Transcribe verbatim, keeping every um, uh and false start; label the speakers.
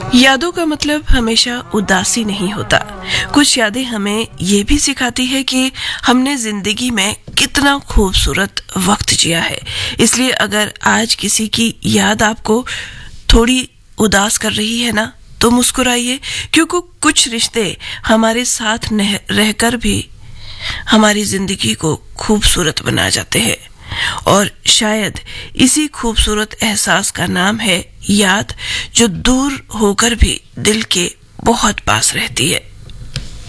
Speaker 1: यादों का मतलब हमेशा उदासी नहीं होता। कुछ यादें हमें ये भी सिखाती है कि हमने जिंदगी में कितना खूबसूरत वक्त जिया है। इसलिए अगर आज किसी की याद आपको थोड़ी उदास कर रही है ना, तो मुस्कुराइए, क्योंकि कुछ रिश्ते हमारे साथ रहकर भी हमारी जिंदगी को खूबसूरत बना जाते हैं। और शायद इसी खूबसूरत एहसास का नाम है याद, जो दूर होकर भी दिल के बहुत पास रहती है।